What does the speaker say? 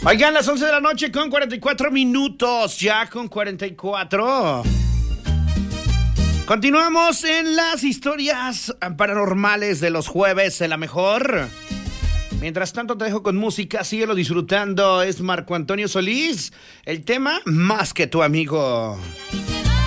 Oigan, las 11 de la noche con 44 minutos, ya con 44. Continuamos en las historias paranormales de los jueves de La Mejor. Mientras tanto te dejo con música, síguelo disfrutando. Es Marco Antonio Solís, el tema Más que tu amigo.